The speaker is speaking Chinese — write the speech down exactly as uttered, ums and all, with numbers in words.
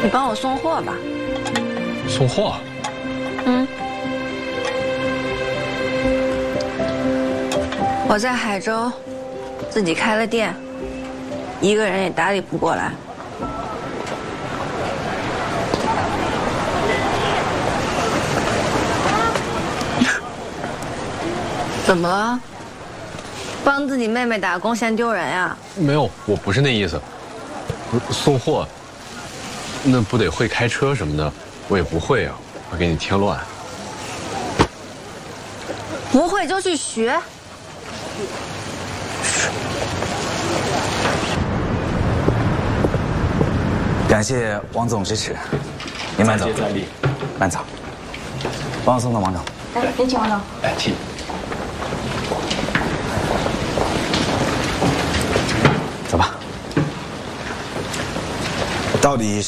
你帮我送货吧。 送货？ 嗯。我在海州自己开了店，一个人也打理不过来。怎么了？帮自己妹妹打工嫌丢人呀？ 没有，我不是那意思。送货，那不得会开车什么的，我也不会啊，我给你添乱。 不会就去学。 感谢王总支持，您慢走。 再接再厉， 慢走。帮我送送王总。 哎，您请王总。 哎，请。 走吧。到底